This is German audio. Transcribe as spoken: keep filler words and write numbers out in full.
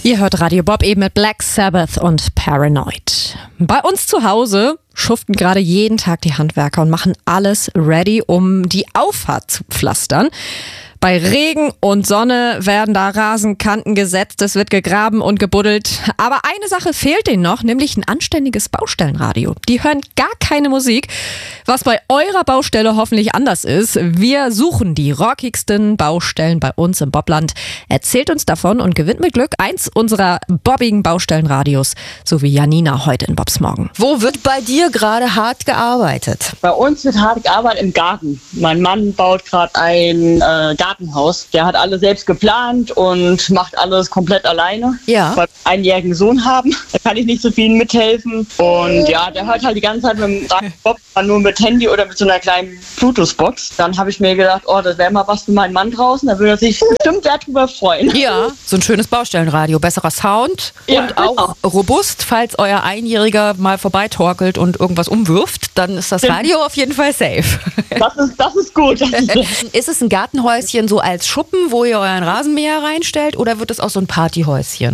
Ihr hört Radio Bob eben mit Black Sabbath und Paranoid. Bei uns zu Hause schuften gerade jeden Tag die Handwerker und machen alles ready, um die Auffahrt zu pflastern. Bei Regen und Sonne werden da Rasenkanten gesetzt, es wird gegraben und gebuddelt. Aber eine Sache fehlt denen noch, nämlich ein anständiges Baustellenradio. Die hören gar keine Musik, was bei eurer Baustelle hoffentlich anders ist. Wir suchen die rockigsten Baustellen bei uns im Bobland. Erzählt uns davon und gewinnt mit Glück eins unserer bobbigen Baustellenradios, so wie Janina heute in Bobs Morgen. Wo wird bei dir gerade hart gearbeitet? Bei uns wird hart gearbeitet im Garten. Mein Mann baut gerade ein äh, Gartenhaus. Der hat alles selbst geplant und macht alles komplett alleine. Ja. Weil wir einen einjährigen Sohn haben, da kann ich nicht so viel mithelfen. Und ja, der hört halt die ganze Zeit mit dem Radio Bob, nur mit Handy oder mit so einer kleinen Bluetooth-Box. Dann habe ich mir gedacht, oh, das wäre mal was für meinen Mann draußen. Da würde er sich bestimmt darüber freuen. Ja, so ein schönes Baustellenradio, besserer Sound Ja, und auch robust, falls euer Einjähriger mal vorbeitorkelt und irgendwas umwirft, dann ist das Radio auf jeden Fall safe. Das ist, das ist gut. Das ist Ist es ein Gartenhäuschen so als Schuppen, wo ihr euren Rasenmäher reinstellt, oder wird es auch so ein Partyhäuschen?